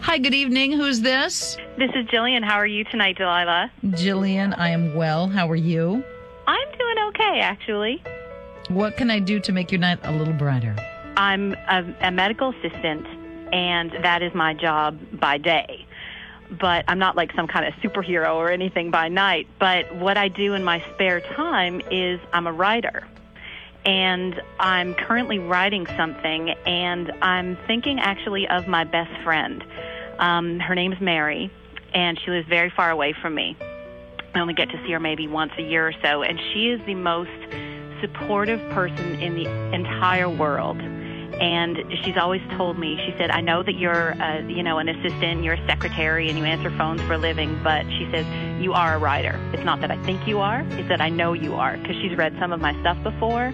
Hi, good evening. Who's this? This is Jillian. How are you tonight, Delilah? Jillian, I am well. How are you? I'm doing okay, actually. What can I do to make your night a little brighter? I'm a medical assistant, and that is my job by day. But I'm not like some kind of superhero or anything by night. But what I do in my spare time is I'm a writer. And I'm currently writing something, and I'm thinking actually of my best friend. Her name's Mary, and she lives very far away from me. I only get to see her maybe once a year or so, and she is the most supportive person in the entire world. And she's always told me, she said, I know that you're, an assistant, you're a secretary, and you answer phones for a living, but she says, you are a writer. It's not that I think you are, it's that I know you are, because she's read some of my stuff before.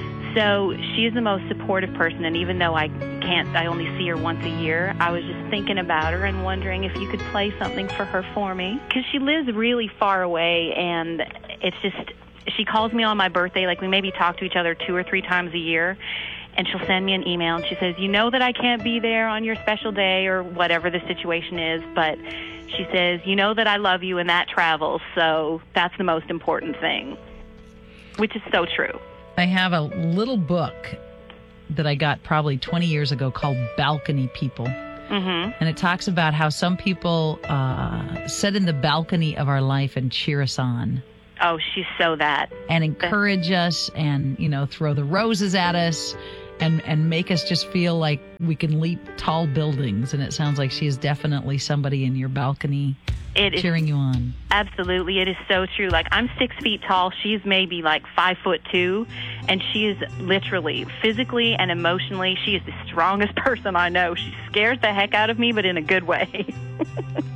So she is the most supportive person, and even though I only see her once a year, I was just thinking about her and wondering if you could play something for her for me. Because she lives really far away, and it's just, she calls me on my birthday, like we maybe talk to each other 2 or 3 times a year, and she'll send me an email, and she says, you know that I can't be there on your special day or whatever the situation is, but she says, you know that I love you, and that travels, so that's the most important thing, which is so true. I have a little book that I got probably 20 years ago called Balcony People. Mm-hmm. And it talks about how some people sit in the balcony of our life and cheer us on. Oh, she's so that. And encourage us and, throw the roses at us and make us just feel like we can leap tall buildings. And it sounds like she is definitely somebody in your balcony cheering you on. Absolutely. It is so true. Like, I'm 6 feet tall. She's maybe like 5'2", and she is literally, physically and emotionally, she is the strongest person I know. She scares the heck out of me, but in a good way.